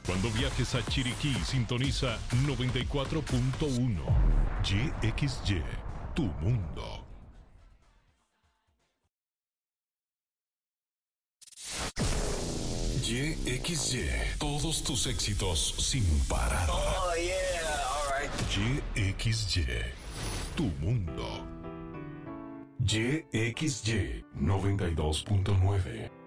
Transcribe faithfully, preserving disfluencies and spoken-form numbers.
Cuando viajes a Chiriquí, sintoniza noventa y cuatro punto uno. Y X Y, tu mundo. Y X Y, todos tus éxitos sin parar. Oh, yeah, all right. Y X Y, tu mundo. Y X Y noventa y dos punto nueve.